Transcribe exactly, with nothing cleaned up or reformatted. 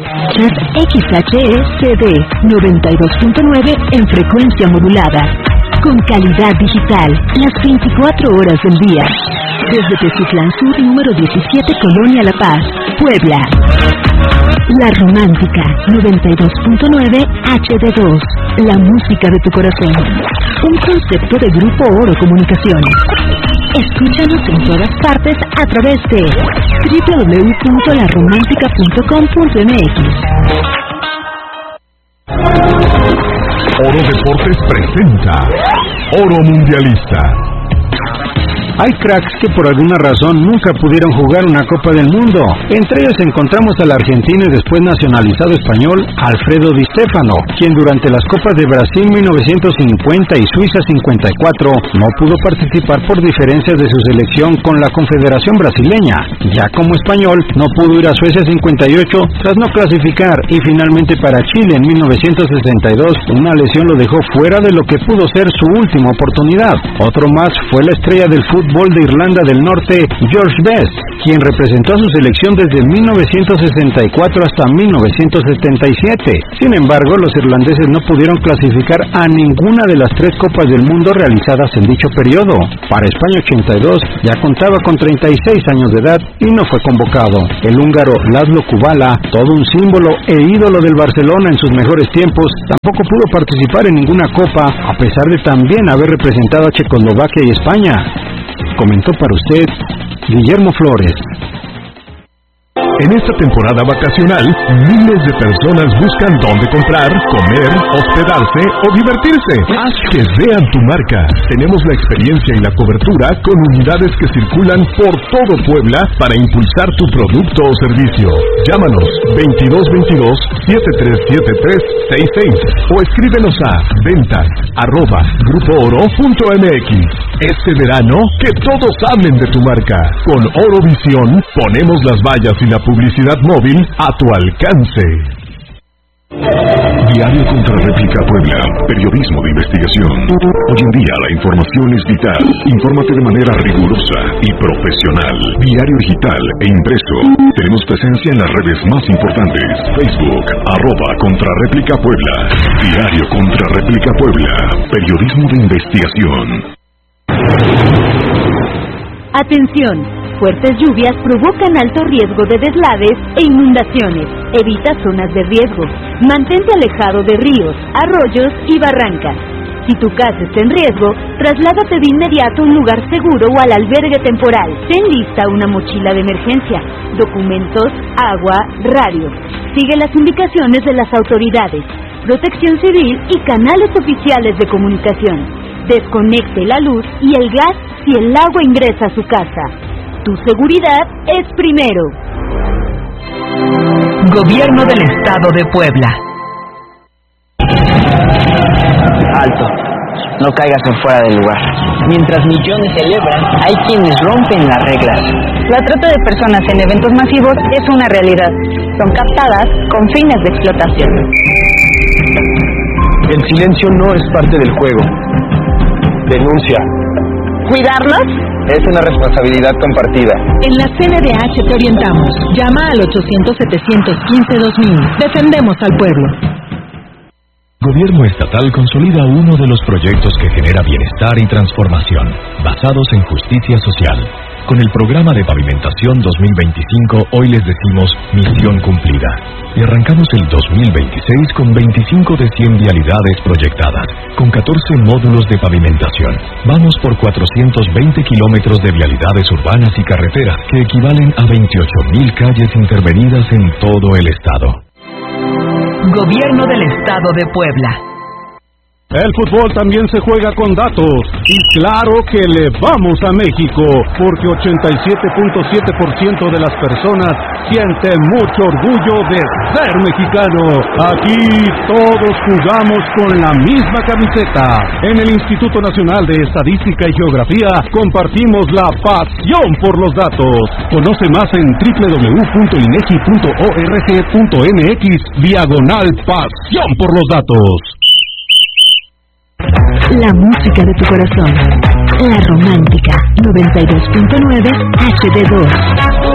Tras X H E C D noventa y dos punto nueve en frecuencia modulada. Con calidad digital, las veinticuatro horas del día. Desde Teciutlán Sur, número diecisiete, Colonia La Paz, Puebla. La Romántica, noventa y dos punto nueve H D dos. La música de tu corazón. Un concepto de Grupo Oro Comunicaciones. Escúchanos en todas partes a través de doble u doble u doble u punto la romántica punto com punto m x. Oro Deportes presenta Oro Mundialista. Hay cracks que por alguna razón nunca pudieron jugar una Copa del Mundo. Entre ellos encontramos al argentino y después nacionalizado español Alfredo Di Stéfano, quien durante las Copas de Brasil mil novecientos cincuenta y Suiza cincuenta y cuatro no pudo participar por diferencias de su selección con la Confederación Brasileña. Ya como español, no pudo ir a Suecia cincuenta y ocho tras no clasificar, y finalmente para Chile en mil novecientos sesenta y dos una lesión lo dejó fuera de lo que pudo ser su última oportunidad. Otro más fue la estrella del fútbol de Irlanda del Norte, George Best, quien representó a su selección desde mil novecientos sesenta y cuatro hasta mil novecientos setenta y siete. Sin embargo, los irlandeses no pudieron clasificar a ninguna de las tres Copas del Mundo realizadas en dicho periodo. Para España ochenta y dos ya contaba con treinta y seis años de edad y no fue convocado. El húngaro Laszlo Kubala, todo un símbolo e ídolo del Barcelona en sus mejores tiempos, tampoco pudo participar en ninguna Copa, a pesar de también haber representado a Checoslovaquia y España. Comentó para usted Guillermo Flores. En esta temporada vacacional, miles de personas buscan dónde comprar, comer, hospedarse o divertirse. Haz que vean tu marca. Tenemos la experiencia y la cobertura con unidades que circulan por todo Puebla para impulsar tu producto o servicio. Llámanos veintidós veintidós, setenta y tres setenta y tres sesenta y seis o escríbenos a ventas arroba grupo oro punto m x. Este verano, que todos hablen de tu marca. Con Orovisión, ponemos las vallas y la publicidad móvil a tu alcance. Diario Contra Réplica Puebla, periodismo de investigación. Hoy en día la información es vital. Infórmate de manera rigurosa y profesional. Diario digital e impreso. Tenemos presencia en las redes más importantes. Facebook, arroba Contra Réplica Puebla. Diario Contra Réplica Puebla, periodismo de investigación. Atención. Fuertes lluvias provocan alto riesgo de deslaves e inundaciones. Evita zonas de riesgo. Mantente alejado de ríos, arroyos y barrancas. Si tu casa está en riesgo, trasládate de inmediato a un lugar seguro o al albergue temporal. Ten lista una mochila de emergencia, documentos, agua, radio. Sigue las indicaciones de las autoridades, Protección Civil y canales oficiales de comunicación. Desconecte la luz y el gas si el agua ingresa a su casa. Tu seguridad es primero. Gobierno del Estado de Puebla. Alto, no caigas en fuera del lugar. Mientras millones celebran, hay quienes rompen las reglas. La trata de personas en eventos masivos es una realidad. Son captadas con fines de explotación. El silencio no es parte del juego. Denuncia. ¿Cuidarlos? Es una responsabilidad compartida. En la C N D H te orientamos. Llama al ochocientos, setecientos quince, dos mil. Defendemos al pueblo. Gobierno estatal consolida uno de los proyectos que genera bienestar y transformación, basados en justicia social. Con el programa de pavimentación dos mil veinticinco, hoy les decimos misión cumplida. Y arrancamos el dos mil veintiséis con veinticinco de cien vialidades proyectadas, con catorce módulos de pavimentación. Vamos por cuatrocientos veinte kilómetros de vialidades urbanas y carreteras, que equivalen a veintiocho mil calles intervenidas en todo el estado. Gobierno del Estado de Puebla. El fútbol también se juega con datos, y claro que le vamos a México, porque ochenta y siete punto siete por ciento de las personas sienten mucho orgullo de ser mexicano. Aquí todos jugamos con la misma camiseta. En el Instituto Nacional de Estadística y Geografía compartimos la pasión por los datos. Conoce más en doble u doble u doble u punto inegi punto org punto m x diagonal pasión por los datos. La música de tu corazón. La Romántica, noventa y dos punto nueve H D dos.